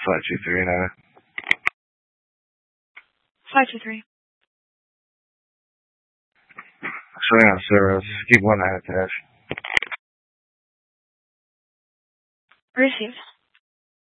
5239. 523. Showing on service. Keep 19 attached. Received.